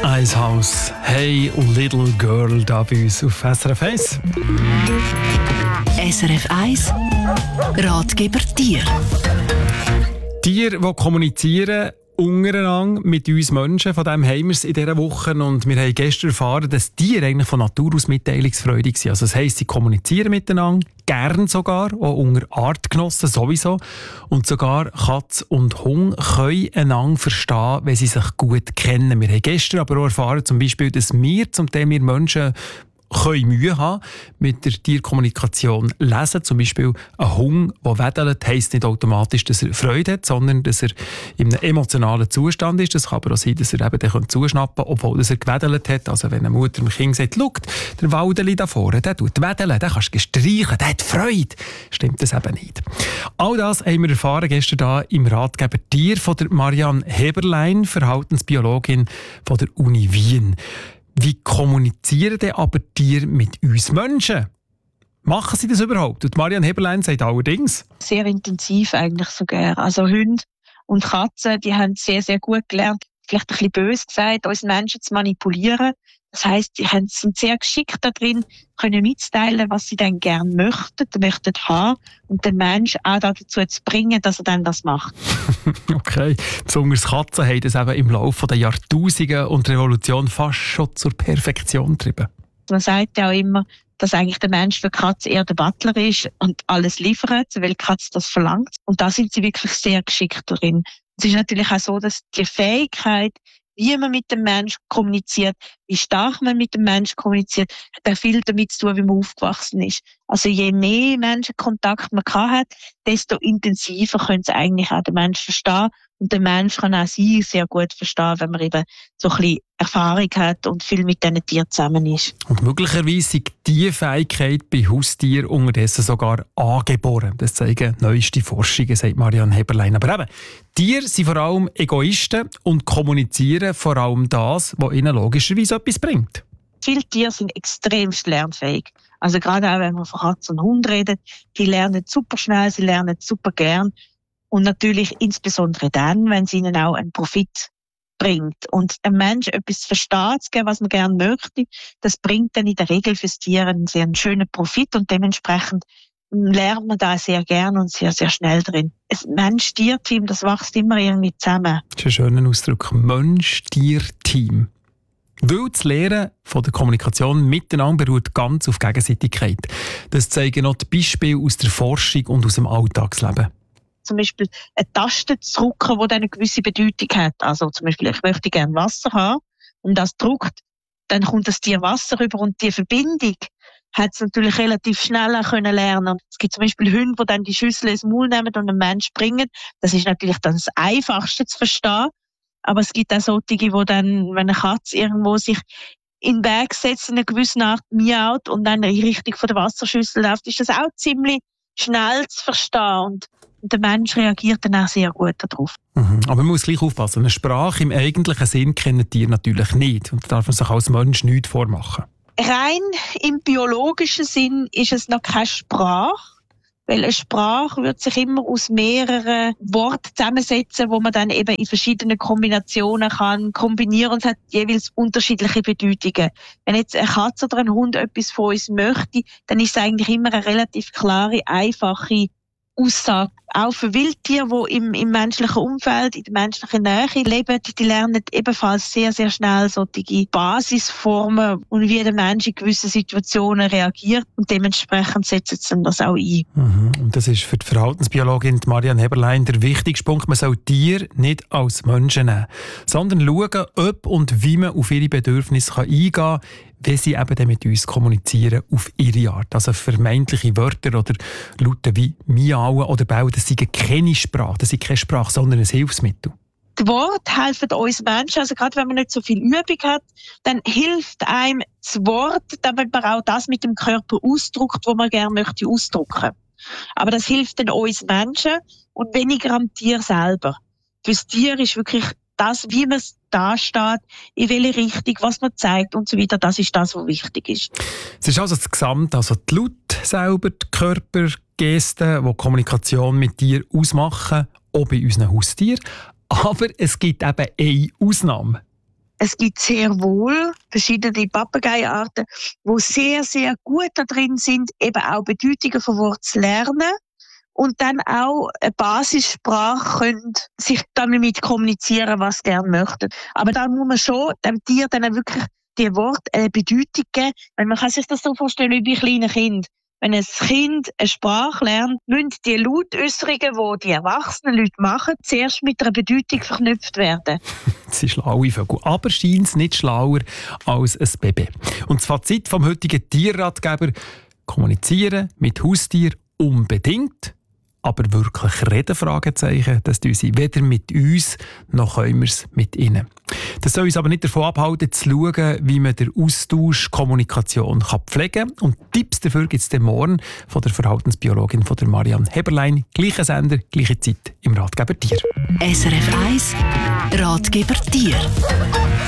Ice House, Hey Little Girl, da bei uns auf SRF 1. SRF 1 Ratgeber Tier. Tiere, die kommunizieren untereinander mit uns Menschen, von dem haben wir es in dieser Woche. Und wir haben gestern erfahren, dass Tiere eigentlich von Natur aus mitteilungsfreudig sind. Also das heisst, sie kommunizieren miteinander, gern sogar, auch unter Artgenossen sowieso. Und sogar Katz und Hund können einander verstehen, wenn sie sich gut kennen. Wir haben gestern aber auch erfahren, zum Beispiel, dass wir Menschen können Mühe haben mit der Tierkommunikation lesen. Zum Beispiel ein Hund, der wedelt, heisst nicht automatisch, dass er Freude hat, sondern dass er in einem emotionalen Zustand ist. Das kann aber auch sein, dass er eben dann zuschnappen kann, obwohl er gewedelt hat. Also wenn eine Mutter dem Kind sagt, schau, der Waldeli da vorne, der tut wedeln, den kannst du streichen, der hat Freude. Stimmt das eben nicht. All das haben wir erfahren gestern hier im Ratgeber Tier von der Marianne Heberlein, Verhaltensbiologin von der Uni Wien. Wie kommunizieren denn aber Tiere mit uns Menschen? Machen sie das überhaupt? Und Marianne Heberlein sagt allerdings: Sehr intensiv eigentlich sogar. Also Hunde und Katzen, die haben sehr, sehr gut gelernt, vielleicht ein bisschen böse gesagt, uns Menschen zu manipulieren. Das heisst, die sind sehr geschickt darin, können mitteilen, was sie dann gerne möchten haben und den Menschen auch dazu zu bringen, dass er dann das macht. Okay. Besonders Katzen haben das eben im Laufe der Jahrtausende und der Revolution fast schon zur Perfektion getrieben. Man sagt ja auch immer, dass eigentlich der Mensch für die Katze eher der Butler ist und alles liefert, weil die Katze das verlangt. Und da sind sie wirklich sehr geschickt darin. Es ist natürlich auch so, dass die Fähigkeit, wie man mit dem Menschen kommuniziert, wie stark man mit dem Menschen kommuniziert, hat auch viel damit zu tun, wie man aufgewachsen ist. Also je mehr Menschenkontakt man hat, desto intensiver können sie eigentlich auch den Menschen verstehen. Und der Mensch kann auch sie sehr gut verstehen, wenn man eben so ein bisschen Erfahrung hat und viel mit diesen Tieren zusammen ist. Und möglicherweise ist diese Fähigkeit bei Haustieren unterdessen sogar angeboren. Das zeigen neueste Forschungen, sagt Marianne Heberlein. Aber eben, Tiere sind vor allem Egoisten und kommunizieren vor allem das, was ihnen logischerweise etwas bringt. Viele Tiere sind extrem lernfähig. Also gerade auch, wenn man von Katz und Hund redet, die lernen super schnell, sie lernen super gern. Und natürlich insbesondere dann, wenn es ihnen auch einen Profit bringt. Und ein Mensch etwas zu verstehen, zu geben, was man gerne möchte, das bringt dann in der Regel fürs Tier einen sehr schönen Profit und dementsprechend lernt man da sehr gern und sehr, sehr schnell drin. Ein Mensch-Tier-Team, das wächst immer irgendwie zusammen. Das ist ein schöner Ausdruck. Mensch-Tier-Team. Weil das Lernen von der Kommunikation miteinander beruht ganz auf Gegenseitigkeit. Das zeigen auch die Beispiele aus der Forschung und aus dem Alltagsleben. Zum Beispiel eine Taste zu drücken, die dann eine gewisse Bedeutung hat. Also zum Beispiel, ich möchte gerne Wasser haben und das drückt, dann kommt das Tier Wasser rüber und die Verbindung hat es natürlich relativ schnell auch können lernen. Es gibt zum Beispiel Hunde, die dann die Schüssel ins Maul nehmen und einen Mensch bringen. Das ist natürlich dann das Einfachste zu verstehen. Aber es gibt auch solche, die dann, wenn eine Katze irgendwo sich in den Weg setzt, in einer gewissen Art miaut und dann in die Richtung von der Wasserschüssel läuft, ist das auch ziemlich schnell zu verstehen. Und der Mensch reagiert dann auch sehr gut darauf. Aber man muss gleich aufpassen. Eine Sprache im eigentlichen Sinn kennen Tiere natürlich nicht. Und da darf man sich als Mensch nichts vormachen. Rein im biologischen Sinn ist es noch keine Sprache. Weil eine Sprache wird sich immer aus mehreren Worten zusammensetzen, wo man dann eben in verschiedenen Kombinationen kann kombinieren und es hat jeweils unterschiedliche Bedeutungen. Wenn jetzt eine Katze oder ein Hund etwas von uns möchte, dann ist es eigentlich immer eine relativ klare, einfache Aussage. Auch für Wildtiere, die im menschlichen Umfeld, in der menschlichen Nähe leben, die lernen ebenfalls sehr, sehr schnell solche Basisformen und wie der Mensch in gewissen Situationen reagiert und dementsprechend setzen sie das auch ein. Und das ist für die Verhaltensbiologin Marianne Heberlein der wichtigste Punkt. Man soll Tiere nicht als Menschen nehmen, sondern schauen, ob und wie man auf ihre Bedürfnisse eingehen kann, wenn sie eben mit uns kommunizieren auf ihre Art. Also vermeintliche Wörter oder Laute wie miauen oder bauen, das sind keine Sprache, das sind keine Sprache, sondern ein Hilfsmittel. Die Worte helfen uns Menschen, also gerade wenn man nicht so viel Übung hat, dann hilft einem das Wort, damit man auch das mit dem Körper ausdrückt, was man gerne möchte ausdrücken. Aber das hilft dann uns Menschen und weniger am Tier selber. Fürs Tier ist wirklich das, wie man da steht, in welche Richtung, was man zeigt und so weiter, das ist das, was wichtig ist. Es ist also das Gesamte, also die Laute selber, die Körpergesten, die Kommunikation mit dir ausmachen, auch bei unseren Haustieren. Aber es gibt eben eine Ausnahme. Es gibt sehr wohl verschiedene Papageiarten, die sehr, sehr gut da drin sind, eben auch Bedeutungen von Worten zu lernen und dann auch eine Basissprache können sich dann damit kommunizieren, was sie gerne möchten. Aber da muss man schon dem Tier dann wirklich die Worte eine Bedeutung geben, weil man kann sich das so vorstellen wie bei kleinen Kindern. Wenn ein Kind eine Sprache lernt, müssen die Lautäusserungen, die die erwachsenen Leute machen, zuerst mit einer Bedeutung verknüpft werden. Das sind schlaue Vögel, aber scheint es nicht schlauer als ein Baby. Und das Fazit vom heutigen Tierratgeber: Kommunizieren mit Haustier unbedingt, aber wirklich reden, Fragezeichen, das tun sie weder mit uns, noch können wir es mit ihnen. Das soll uns aber nicht davon abhalten, zu schauen, wie man den Austausch, Kommunikation pflegen kann. Und Tipps dafür gibt es dann morgen von der Verhaltensbiologin von der Marianne Heberlein. Gleicher Sender, gleiche Zeit im Ratgeber Tier. SRF 1 Ratgeber Tier.